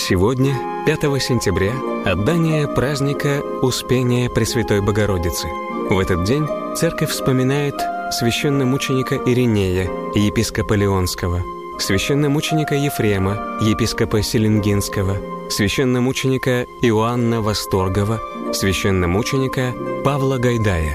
Сегодня, 5 сентября, отдание праздника Успения Пресвятой Богородицы. В этот день церковь вспоминает священномученика Иринея, епископа Лионского, священномученика Ефрема, епископа Селенгинского, священномученика Иоанна Восторгова, священномученика Павла Гайдая.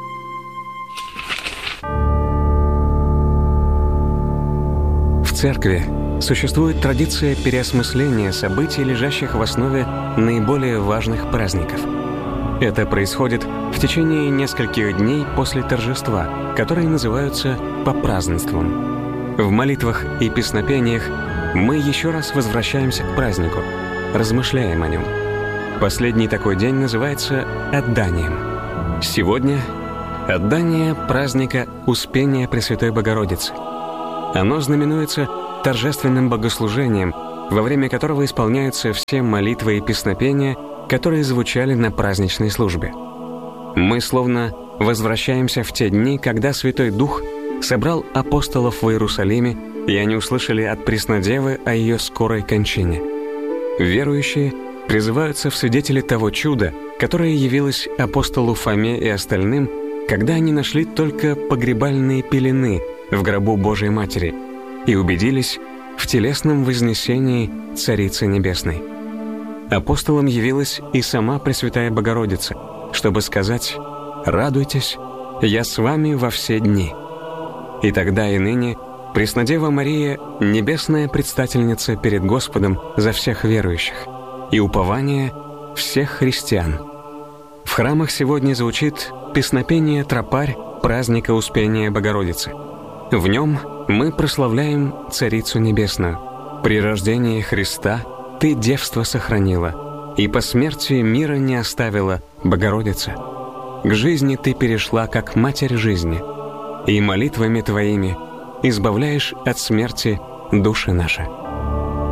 В церкви существует традиция переосмысления событий, лежащих в основе наиболее важных праздников. Это происходит в течение нескольких дней после торжества, которые называются попразднеством. В молитвах и песнопениях мы еще раз возвращаемся к празднику, размышляем о нем. Последний такой день называется отданием. Сегодня отдание праздника Успения Пресвятой Богородицы. Оно знаменуется торжественным богослужением, во время которого исполняются все молитвы и песнопения, которые звучали на праздничной службе. Мы словно возвращаемся в те дни, когда Святой Дух собрал апостолов в Иерусалиме, и они услышали от Преснодевы о ее скорой кончине. Верующие призываются в свидетели того чуда, которое явилось апостолу Фоме и остальным, когда они нашли только погребальные пелены в гробу Божией Матери и убедились в телесном вознесении Царицы Небесной. Апостолам явилась и сама Пресвятая Богородица, чтобы сказать: «Радуйтесь, я с вами во все дни». И тогда и ныне Преснодева Мария — небесная предстательница перед Господом за всех верующих и упование всех христиан. В храмах сегодня звучит песнопение «Тропарь» праздника Успения Богородицы. В нем мы прославляем Царицу Небесную. При рождении Христа Ты девство сохранила, и по смерти мира не оставила, Богородица. К жизни Ты перешла, как Матерь жизни, и молитвами Твоими избавляешь от смерти души наши.